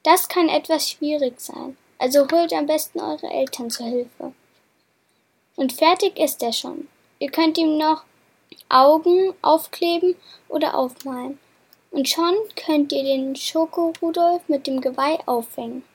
Das kann etwas schwierig sein, also holt am besten eure Eltern zur Hilfe. Und fertig ist er schon. Ihr könnt ihm noch Augen aufkleben oder aufmalen. Und schon könnt ihr den Schoko-Rudolf mit dem Geweih aufhängen.